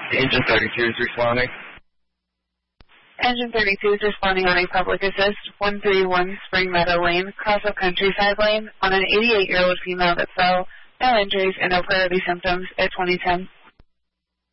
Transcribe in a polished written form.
Engine 32 is responding. Engine 32 is responding on a public assist, 131 Spring Meadow Lane, Crossville Countryside Lane, on an 88-year-old female that fell, no injuries and no priority symptoms at 2010.